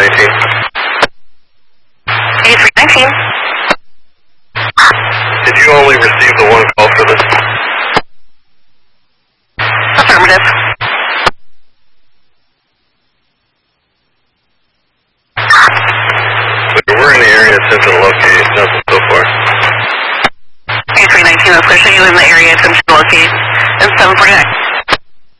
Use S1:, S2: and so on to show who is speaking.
S1: A319.
S2: A319.
S1: Did you only receive the one call for this?
S2: Affirmative.
S1: We're in the area, attempt to locate, nothing so far.
S2: A319 is pushing you in the area, attempt to locate, and 749.